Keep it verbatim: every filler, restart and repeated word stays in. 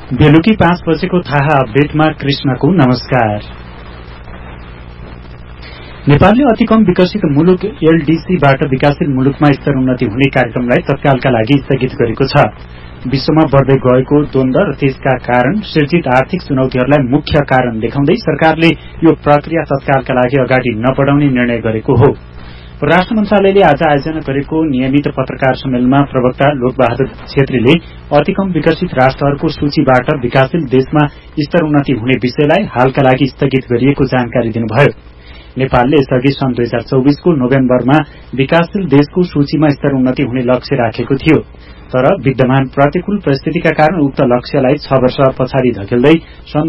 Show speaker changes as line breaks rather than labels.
बेलुकी पाँच बजेको थाहा अपडेटमा कृष्णको नमस्कार। नेपालले अति कम विकसित मुलुक एलडीसीबाट विकासशील मुलुकमा स्तर उन्नति हुने कार्यक्रमलाई तत्कालका लागि स्थगित गरेको छ। विश्वमा बढ्दै गएको द्वन्द्व र त्यसका कारण सृजित आर्थिक चुनौतीहरूलाई मुख्य कारण देखाउँदै सरकारले यो प्रक्रिया तत्कालका लागि अगाडि नबढाउने निर्णय गरेको हो। परराष्ट्र मन्त्रालयले आज आयोजना गरेको नियमित पत्रकार सम्मेलनमा प्रवक्ता लोकबहादुर छेत्रीले अति कम विकसित राष्ट्रहरूको सूचीबाट विकासशील देशमा स्तर उन्नति हुने विषयलाई हालका लागि स्थगित गरिएको जानकारी दिनुभयो। नेपालले यसअघि सन् दुई हजार चौबीसको नोभेम्बरमा विकासशील देशको सूचीमा स्तर उन्नति हुने लक्ष्य राखेको थियो, तर विद्यमान प्रतिकूल परिस्थितिका कारण उक्त लक्ष्यलाई छ वर्ष पछाडि धकेल्दै सन्